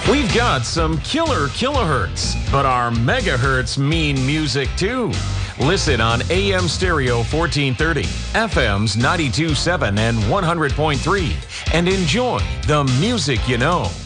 We've got some killer kilohertz, but our megahertz mean music too. Listen on AM Stereo 1430, FM's 92.7 and 100.3, and enjoy the music you know.